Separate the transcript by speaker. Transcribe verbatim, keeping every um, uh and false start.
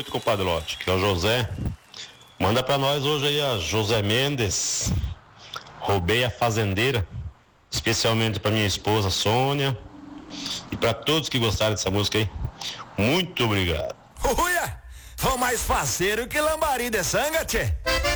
Speaker 1: noite, compadre Lote, que é o José. Manda pra nós hoje aí a José Mendes, Roubei a Fazendeira, especialmente pra minha esposa Sônia e pra todos que gostaram dessa música aí. Muito obrigado.
Speaker 2: Uia, vão mais faceiro que lambari de sanga, tchê.